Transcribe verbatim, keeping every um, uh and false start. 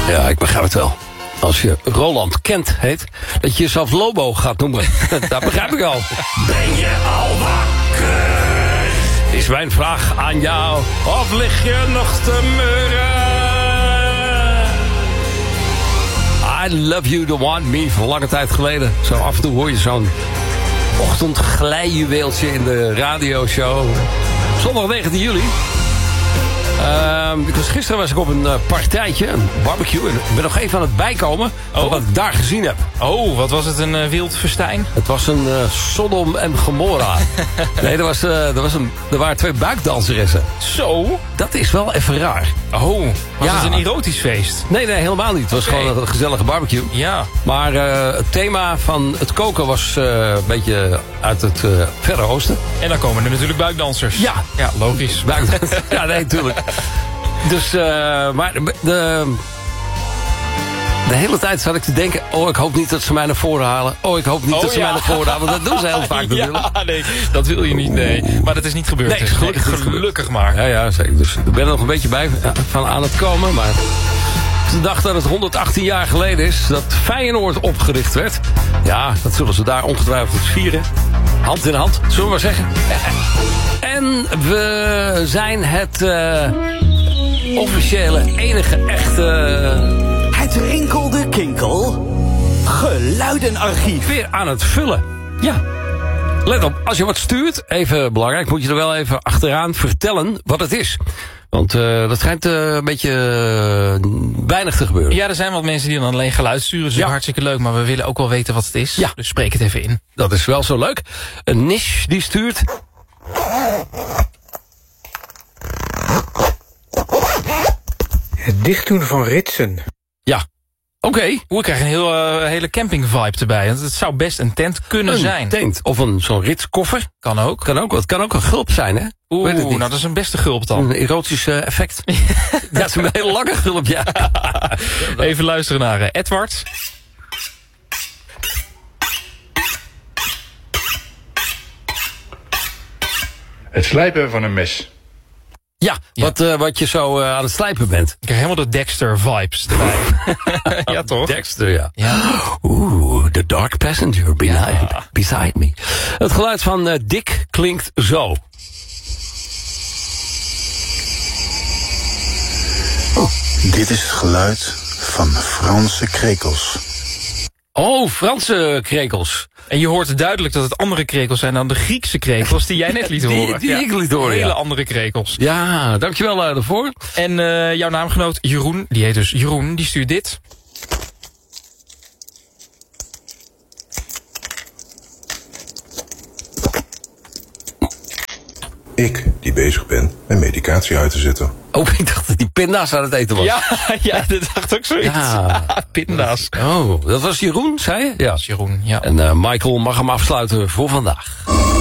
Ja, ik begrijp het wel. Als je Roland Kent heet, dat je jezelf Lobo gaat noemen. Dat begrijp ik al. Ben je al wakker? Is mijn vraag aan jou. Of lig je nog te meuren? I Love You, The Want Me, van lange tijd geleden. Zo af en toe hoor je zo'n ochtendglijjuweeltje in de radioshow. Zondag negentien juli. Uh, ik was, gisteren was ik op een uh, partijtje, een barbecue. En ik ben nog even aan het bijkomen van Oh. wat ik daar gezien heb. Oh, wat was het, een uh, wild festijn? Het was een uh, Sodom en Gomorra. Nee, er, was, uh, er, was een, er waren twee buikdanseressen. Zo? Dat is wel even raar. Oh, was Ja. het een erotisch feest? Nee, nee, helemaal niet. Het was Oké. gewoon een gezellige barbecue. Ja. Maar uh, het thema van het koken was uh, een beetje uit het uh, Verre Oosten. En dan komen er natuurlijk buikdansers. Ja. Ja, logisch. Buikdans- ja, nee, natuurlijk. Dus, uh, maar de, de, de hele tijd zat ik te denken... oh, ik hoop niet dat ze mij naar voren halen. Oh, ik hoop niet Oh, dat ze ja. mij naar voren halen. Want dat doen ze heel vaak natuurlijk. Ja, nee, dat wil je niet, nee. Maar dat is niet gebeurd. Nee, dus. gelukkig niet gebeurd. gelukkig maar. Ja, ja, zeker. Dus ik ben er nog een beetje bij ja, van aan het komen. Maar de dag dat het honderdachttien jaar geleden is... dat Feyenoord opgericht werd. Ja, dat zullen ze daar ongetwijfeld vieren. Hand in hand, zullen we maar zeggen. En we zijn het uh, officiële, enige echte... Het rinkelde kinkel. Geluidenarchief. weer aan het vullen. Ja. Let op, als je wat stuurt, even belangrijk... moet je er wel even achteraan vertellen wat het is. Want uh, dat schijnt uh, een beetje uh, weinig te gebeuren. Ja, er zijn wat mensen die dan alleen geluid sturen. Dat is Ja. hartstikke leuk, maar we willen ook wel weten wat het is. Ja. Dus spreek het even in. Dat is wel zo leuk. Een niche die stuurt... Het dichtdoen van ritsen. Ja, oké. Okay. Oeh, ik krijg een heel, uh, hele camping-vibe erbij. Het zou best een tent kunnen Een zijn. tent of een zo'n ritskoffer. Kan ook. Kan ook. Het kan ook een gulp zijn, hè? Weet het Oeh, niet. nou dat is een beste gulp dan. Een erotisch uh, effect. Ja, het is een hele lange gulp, ja. Even luisteren naar uh, Edward. Het slijpen van een mes. Ja, Ja. Wat, uh, wat je zo uh, aan het slijpen bent. Ik krijg helemaal de Dexter-vibes erbij. Ja, toch? Dexter, ja. Ja. Oeh, the dark passenger beside, beside me. Het geluid van uh, Dick klinkt zo. Dit is het geluid van Franse krekels. Oh, Franse krekels. En je hoort duidelijk dat het andere krekels zijn dan de Griekse krekels die jij net liet Die- horen. die ik liet horen, Hele ja. andere krekels. Ja, dankjewel uh, daarvoor. En uh, jouw naamgenoot Jeroen, die heet dus Jeroen, die stuurt dit. Ik, die bezig ben mijn medicatie uit te zetten. Oh, ik dacht dat die pinda's aan het eten was. Ja, ja, dat dacht ook zoiets. Ja. Pinda's. Oh, dat was Jeroen, zei je? Ja. Dat is Jeroen, ja. En uh, Michael mag hem afsluiten voor vandaag.